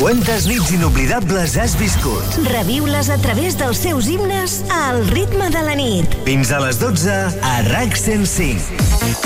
Quantes nits inoblidables has viscut? Reviu-les a través dels seus himnes al ritme de la nit. Fins a les 12 a RAC 105.